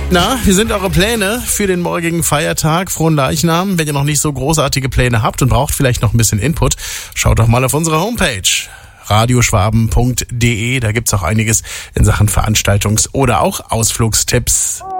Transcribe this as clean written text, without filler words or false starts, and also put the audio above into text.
Na, wie sind eure Pläne für den morgigen Feiertag, Frohen Leichnam? Wenn ihr noch nicht so großartige Pläne habt und braucht vielleicht noch ein bisschen Input, schaut doch mal auf unsere Homepage radioschwaben.de. Da gibt's auch einiges in Sachen Veranstaltungs- oder auch Ausflugstipps.